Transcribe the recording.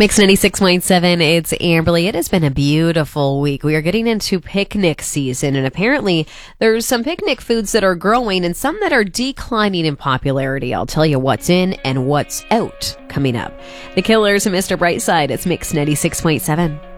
Mix 96.7, it's Amberly. It has been a beautiful week. We are getting into picnic season, and apparently there's some picnic foods that are growing and some that are declining in popularity. I'll tell you what's in and what's out coming up. The Killers and Mr. Brightside. It's Mix 96.7.